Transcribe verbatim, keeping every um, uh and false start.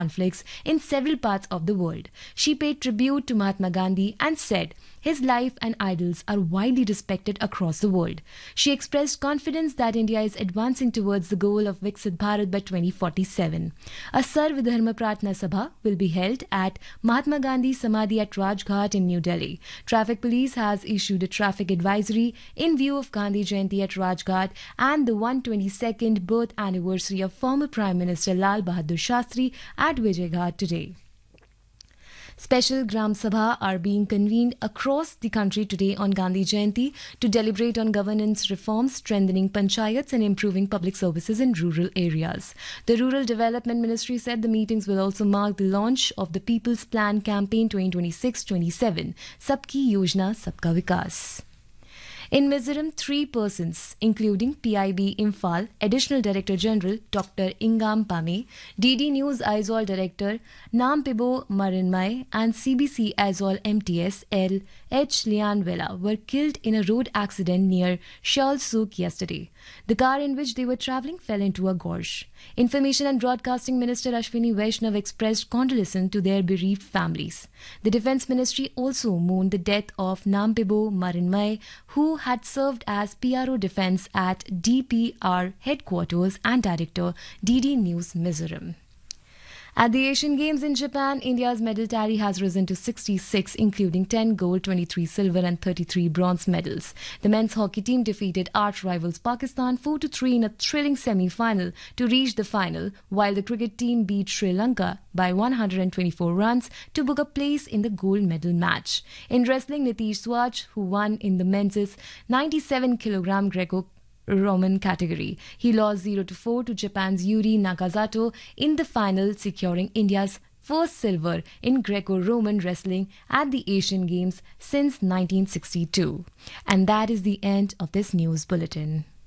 conflicts in several parts of the world. She paid tribute to Mahatma Gandhi and said his life and ideals are widely respected across the world. She expressed confidence that India is advancing towards the goal of Viksit Bharat by twenty forty-seven. A Sarv Dharma Pratna Sabha will be held at Mahatma Gandhi Samadhi at Rajghat in New Delhi. Traffic police has issued a traffic advisory in view of Gandhi Jayanti at Rajghat and the one hundred twenty-second birth anniversary of former Prime Minister Lal Bahadur Shastri at Vijayaghat today. Special Gram Sabha are being convened across the country today on Gandhi Jayanti to deliberate on governance reforms, strengthening panchayats and improving public services in rural areas. The Rural Development Ministry said the meetings will also mark the launch of the People's Plan Campaign twenty twenty-six twenty-seven, Sabki Yojna Sabka Vikas. In Mizoram, three persons, including P I B Imphal Additional Director General Doctor Ingam Pame, D D News Aizawl Director Nampibo Marinmai, and C B C Aizawl M T S L H Lianvela were killed in a road accident near Shalsuk yesterday. The car in which they were travelling fell into a gorge. Information and Broadcasting Minister Ashwini Vaishnav expressed condolence to their bereaved families. The Defence Ministry also mourned the death of Nampibo Marinmai, who had served as P R O Defence at D P R headquarters and director D D News Mizoram. At the Asian Games in Japan, India's medal tally has risen to sixty-six, including ten gold, twenty-three silver and thirty-three bronze medals. The men's hockey team defeated arch rivals Pakistan four to three in a thrilling semi-final to reach the final, while the cricket team beat Sri Lanka by one hundred twenty-four runs to book a place in the gold medal match. In wrestling, Nitish Swaj, who won in the men's ninety-seven kilogram Greco Roman category. He lost zero to four to Japan's Yuri Nakazato in the final, securing India's first silver in Greco-Roman wrestling at the Asian Games since nineteen sixty-two. And that is the end of this news bulletin.